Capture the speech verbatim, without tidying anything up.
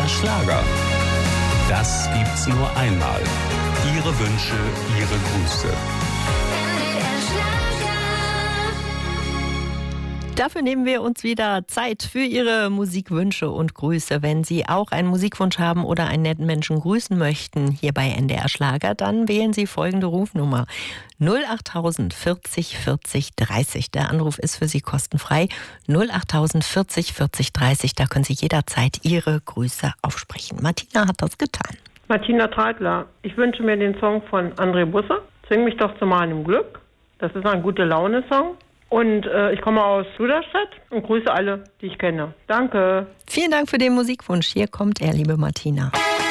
der Schlager. Das gibt's nur einmal. Ihre Wünsche, Ihre Grüße. Dafür nehmen wir uns wieder Zeit für Ihre Musikwünsche und Grüße. Wenn Sie auch einen Musikwunsch haben oder einen netten Menschen grüßen möchten, hier bei N D R Schlager, dann wählen Sie folgende Rufnummer: null achttausend vierzig vierzig dreißig. Der Anruf ist für Sie kostenfrei. null achttausend vierzig vierzig dreißig. Da können Sie jederzeit Ihre Grüße aufsprechen. Martina hat das getan. Martina Treidler, ich wünsche mir den Song von André Busse. Zwing mich doch zu meinem Glück. Das ist ein Gute-Laune-Song. Und äh, ich komme aus Duderstadt und grüße alle, die ich kenne. Danke. Vielen Dank für den Musikwunsch. Hier kommt er, liebe Martina.